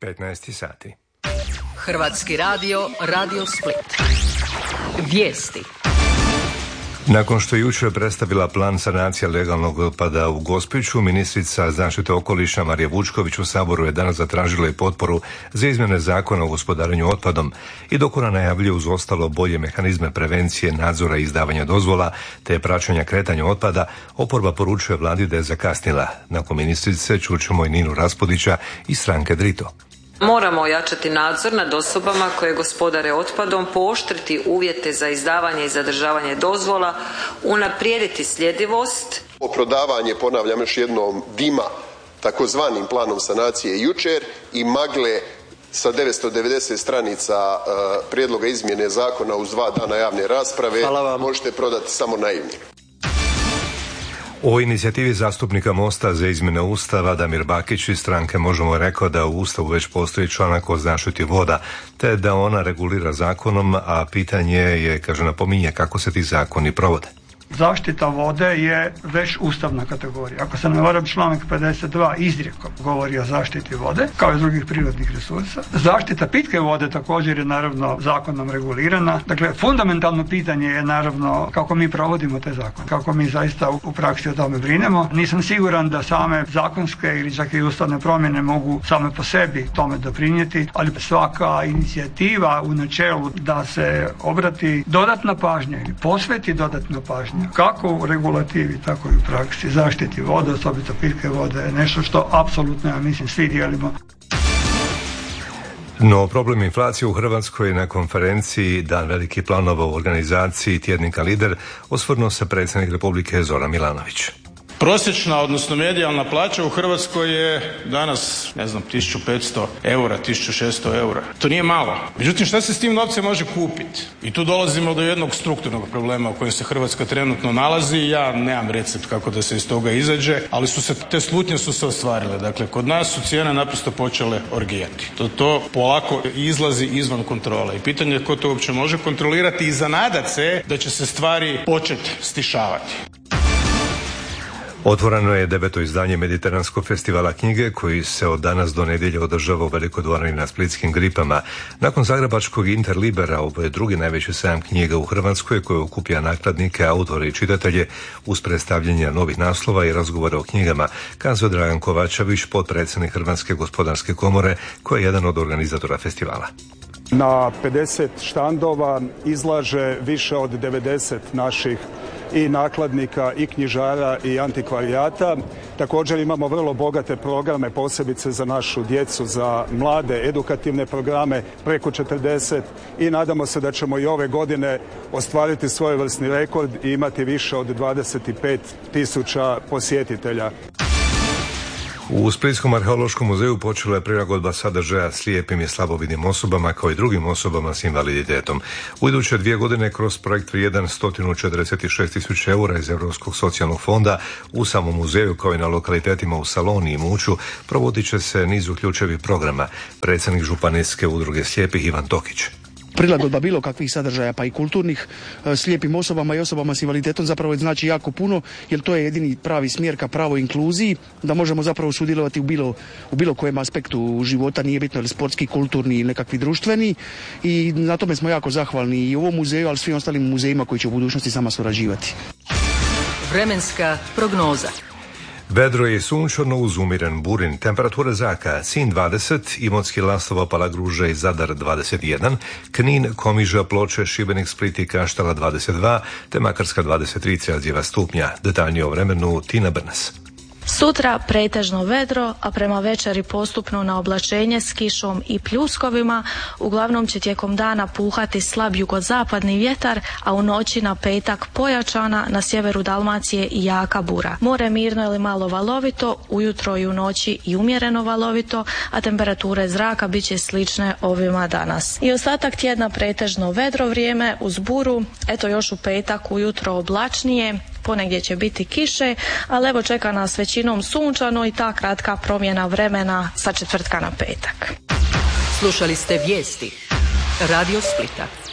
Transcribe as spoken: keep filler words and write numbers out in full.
petnaest sati. Hrvatski radio, Radio Split. Vijesti. Nakon što je jučer predstavila plan sanacije legalnog otpada u Gospiću, ministrica zaštite okoliša Marija Vučković u Saboru je danas zatražila i potporu za izmjene zakona o gospodarenju otpadom i dok ona najavljuje uz ostalo bolje mehanizme prevencije, nadzora i izdavanja dozvola te praćenja kretanja otpada, oporba poručuje vladi da je zakasnila. Nakon ministrice čućemo i Ninu Raspudića iz stranke Drito. Moramo ojačati nadzor nad osobama koje gospodare otpadom, pooštriti uvjete za izdavanje i zadržavanje dozvola, unaprijediti sljedivost. Prodavanje, ponavljam još jednom, dima takozvanim planom sanacije jučer i magle sa devetsto devedeset stranica uh, prijedloga izmjene zakona uz dva dana javne rasprave možete prodati samo naivni. O inicijativi zastupnika Mosta za izmjene Ustava Damir Bakić iz stranke Možemo rekao da u Ustavu već postoji članak o zaštiti voda, te da ona regulira zakonom, a pitanje je, kaže, napominje kako se ti zakoni provode. Zaštita vode je već ustavna kategorija. Ako se ne varam, članak pedeset dva izrijekom govori o zaštiti vode, kao i drugih prirodnih resursa. Zaštita pitke vode također je naravno zakonom regulirana. Dakle, fundamentalno pitanje je naravno kako mi provodimo te zakone, kako mi zaista u praksi o tome brinemo. Nisam siguran da same zakonske ili čak i ustavne promjene mogu same po sebi tome doprinijeti, ali svaka inicijativa u načelu da se obrati dodatna pažnja ili posveti dodatna pažnja kako u regulativi, tako i u praksi zaštiti vode, osobito pitke vode, je nešto što apsolutno, ja mislim, svi dijelimo. No, problem inflacije u Hrvatskoj na konferenciji Dan velikih planova u organizaciji tjednika Lider osvrnuo se predsjednik Republike Zoran Milanović. Prosječna, odnosno medijalna plaća u Hrvatskoj je danas, ne znam, tisuću petsto eura, tisuću šesto eura. To nije malo. Međutim, šta se s tim novcem može kupiti? I tu dolazimo do jednog strukturnog problema u kojem se Hrvatska trenutno nalazi. Ja nemam recept kako da se iz toga izađe, ali su se, te slutnje su se ostvarile. Dakle, kod nas su cijene naprosto počele orgijati. To, to polako izlazi izvan kontrole. I pitanje je ko to uopće može kontrolirati i zanadat se da će se stvari početi stišavati. Otvoreno je deveto izdanje Mediteranskog festivala knjige koji se od danas do nedjelje održava u Velikoj dvorani na Splitskim gripama. Nakon zagrebačkog Interlibera, ovo je drugi najveći sajam knjiga u Hrvatskoj koji okuplja nakladnike, autore i čitatelje uz predstavljanje novih naslova i razgovore o knjigama, kazao Dragan Kovačević, potpredsjednik Hrvatske gospodarske komore, koji je jedan od organizatora festivala. Na pedeset štandova izlaže više od devedeset naših i nakladnika i knjižara i antikvarijata. Također imamo vrlo bogate programe, posebice za našu djecu, za mlade, edukativne programe, preko četrdeset i nadamo se da ćemo i ove godine ostvariti svojevrsni rekord i imati više od dvadeset pet tisuća posjetitelja. U Splitskom arheološkom muzeju počela je prilagodba sadržaja slijepim i slabovidnim osobama kao i drugim osobama s invaliditetom. U iduće dvije godine kroz projekt vrijedan sto četrdeset šest tisuća eura iz Europskog socijalnog fonda u samom muzeju kao i na lokalitetima u Saloni i Muću provodit će se niz uključivih programa. Predsjednik Županijske udruge slijepih Ivan Tokić. Prilagodba bilo kakvih sadržaja pa i kulturnih slijepim osobama i osobama s invaliditetom zapravo znači jako puno, jer to je jedini pravi smjer ka pravoj inkluziji, da možemo zapravo sudjelovati u bilo, u bilo kojem aspektu života, nije bitno ili sportski, kulturni ili nekakvi društveni, i na tome smo jako zahvalni i u ovom muzeju, ali svim ostalim muzejima koji će u budućnosti sama surađivati. Vremenska prognoza. Vedro je sunčano uz umiren burin. Temperatura zraka Sinj dvadeset, Imotski, Lastovo, Palagruža i Zadar dvadeset jedan, Knin, Komiža, Ploče, Šibenik, Split i Kaštela dvadeset dva, te Makarska dvadeset tri Celzijeva stupnja. Detaljnije o vremenu Tina Brnas. Sutra pretežno vedro, a prema večeri postupno na oblačenje s kišom i pljuskovima. Uglavnom će tijekom dana puhati slab jugozapadni vjetar, a u noći na petak pojačana, na sjeveru Dalmacije i jaka bura. More mirno ili malo valovito, ujutro i u noći i umjereno valovito, a temperature zraka bit će slične ovima danas. I ostatak tjedna pretežno vedro vrijeme uz buru, eto još u petak ujutro oblačnije, ponegdje će biti kiše, ali evo čeka nas većinom sunčano i ta kratka promjena vremena sa četvrtka na petak. Slušali ste vijesti Radio Splita.